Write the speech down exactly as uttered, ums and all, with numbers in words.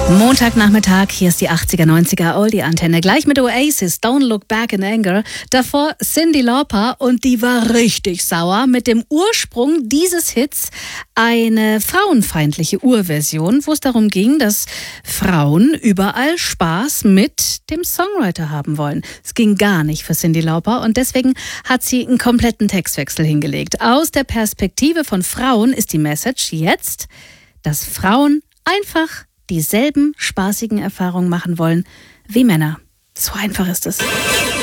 Montagnachmittag, hier ist die achtziger, neunziger Oldie-Antenne. Gleich mit Oasis, Don't Look Back in Anger. Davor Cyndi Lauper und die war richtig sauer mit dem Ursprung dieses Hits. Eine frauenfeindliche Urversion, wo es darum ging, dass Frauen überall Spaß mit dem Songwriter haben wollen. Es ging gar nicht für Cyndi Lauper und deswegen hat sie einen kompletten Textwechsel hingelegt. Aus der Perspektive von Frauen ist die Message jetzt, dass Frauen einfach dieselben spaßigen Erfahrungen machen wollen wie Männer. So einfach ist es.